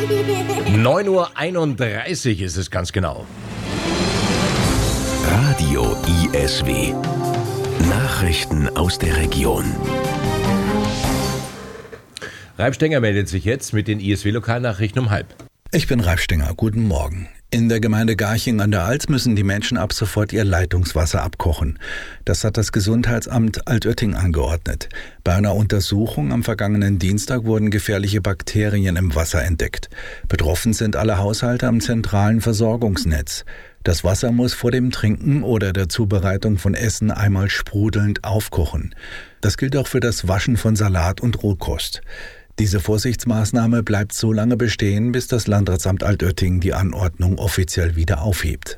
9:31 Uhr ist es ganz genau. Radio ISW. Nachrichten aus der Region. Ralf Stenger meldet sich jetzt mit den ISW-Lokalnachrichten um 12:30. Ich bin Ralf Stenger. Guten Morgen. In der Gemeinde Garching an der Alz müssen die Menschen ab sofort ihr Leitungswasser abkochen. Das hat das Gesundheitsamt Altötting angeordnet. Bei einer Untersuchung am vergangenen Dienstag wurden gefährliche Bakterien im Wasser entdeckt. Betroffen sind alle Haushalte am zentralen Versorgungsnetz. Das Wasser muss vor dem Trinken oder der Zubereitung von Essen einmal sprudelnd aufkochen. Das gilt auch für das Waschen von Salat und Rohkost. Diese Vorsichtsmaßnahme bleibt so lange bestehen, bis das Landratsamt Altötting die Anordnung offiziell wieder aufhebt.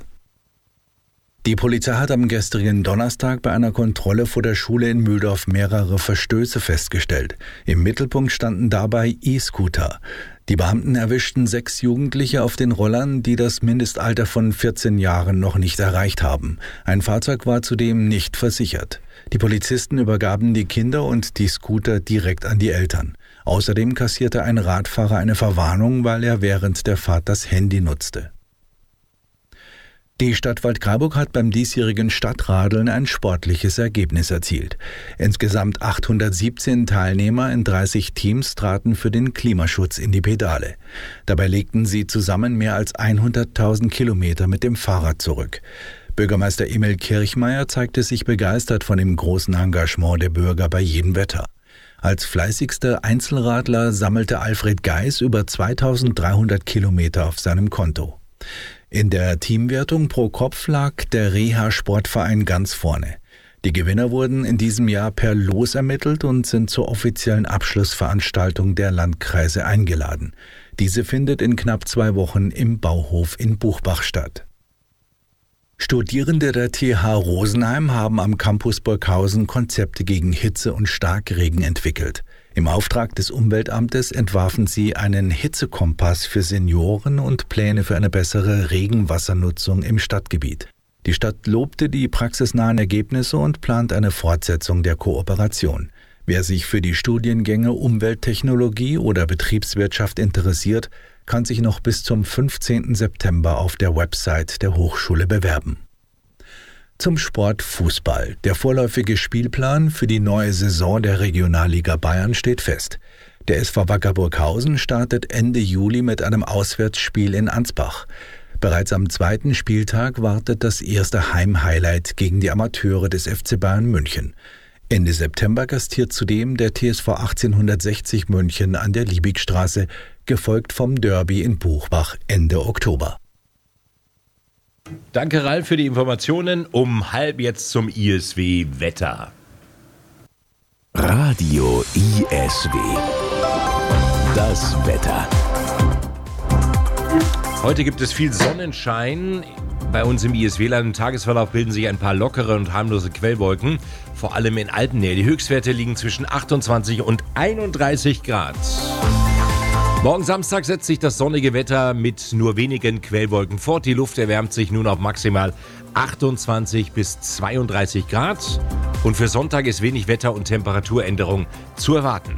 Die Polizei hat am gestrigen Donnerstag bei einer Kontrolle vor der Schule in Mühldorf mehrere Verstöße festgestellt. Im Mittelpunkt standen dabei E-Scooter. Die Beamten erwischten 6 Jugendliche auf den Rollern, die das Mindestalter von 14 Jahren noch nicht erreicht haben. Ein Fahrzeug war zudem nicht versichert. Die Polizisten übergaben die Kinder und die Scooter direkt an die Eltern. Außerdem kassierte ein Radfahrer eine Verwarnung, weil er während der Fahrt das Handy nutzte. Die Stadt Waldkraiburg hat beim diesjährigen Stadtradeln ein sportliches Ergebnis erzielt. Insgesamt 817 Teilnehmer in 30 Teams traten für den Klimaschutz in die Pedale. Dabei legten sie zusammen mehr als 100.000 Kilometer mit dem Fahrrad zurück. Bürgermeister Emil Kirchmeier zeigte sich begeistert von dem großen Engagement der Bürger bei jedem Wetter. Als fleißigster Einzelradler sammelte Alfred Geis über 2.300 Kilometer auf seinem Konto. In der Teamwertung pro Kopf lag der Reha-Sportverein ganz vorne. Die Gewinner wurden in diesem Jahr per Los ermittelt und sind zur offiziellen Abschlussveranstaltung der Landkreise eingeladen. Diese findet in knapp 2 Wochen im Bauhof in Buchbach statt. Studierende der TH Rosenheim haben am Campus Burghausen Konzepte gegen Hitze und Starkregen entwickelt. Im Auftrag des Umweltamtes entwarfen sie einen Hitzekompass für Senioren und Pläne für eine bessere Regenwassernutzung im Stadtgebiet. Die Stadt lobte die praxisnahen Ergebnisse und plant eine Fortsetzung der Kooperation. Wer sich für die Studiengänge Umwelttechnologie oder Betriebswirtschaft interessiert, kann sich noch bis zum 15. September auf der Website der Hochschule bewerben. Zum Sport Fußball. Der vorläufige Spielplan für die neue Saison der Regionalliga Bayern steht fest. Der SV Wacker Burghausen startet Ende Juli mit einem Auswärtsspiel in Ansbach. Bereits am 2. Spieltag wartet das erste Heimhighlight gegen die Amateure des FC Bayern München. Ende September gastiert zudem der TSV 1860 München an der Liebigstraße, gefolgt vom Derby in Buchbach Ende Oktober. Danke, Ralf, für die Informationen. Um 12:30 jetzt zum ISW-Wetter. Radio ISW. Das Wetter. Heute gibt es viel Sonnenschein. Bei uns im ISW-Land im Tagesverlauf bilden sich ein paar lockere und harmlose Quellwolken, vor allem in Alpennähe. Die Höchstwerte liegen zwischen 28 und 31 Grad. Morgen Samstag setzt sich das sonnige Wetter mit nur wenigen Quellwolken fort. Die Luft erwärmt sich nun auf maximal 28 bis 32 Grad. Und für Sonntag ist wenig Wetter- und Temperaturänderung zu erwarten.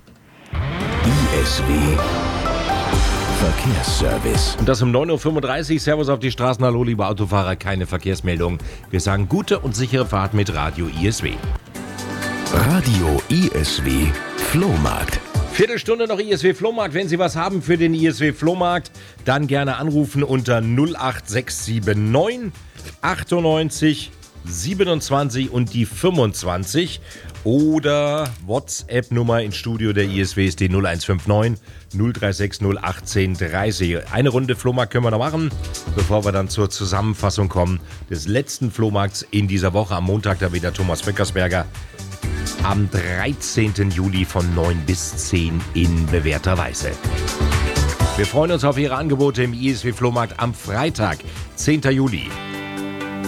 ISW Verkehrsservice. Und das um 9:35 Uhr. Servus auf die Straßen. Hallo, liebe Autofahrer. Keine Verkehrsmeldung. Wir sagen gute und sichere Fahrt mit Radio ISW. Radio ISW Flohmarkt. Viertelstunde noch ISW Flohmarkt. Wenn Sie was haben für den ISW Flohmarkt, dann gerne anrufen unter 08679 98 27 und die 25. Oder WhatsApp-Nummer ins Studio der ISW ist die 0159 036 018 30. Eine Runde Flohmarkt können wir noch machen, bevor wir dann zur Zusammenfassung kommen des letzten Flohmarkts in dieser Woche. Am Montag da wieder Thomas Böckersberger. Am 13. Juli von 9 bis 10 in bewährter Weise. Wir freuen uns auf Ihre Angebote im ISW Flohmarkt am Freitag, 10. Juli.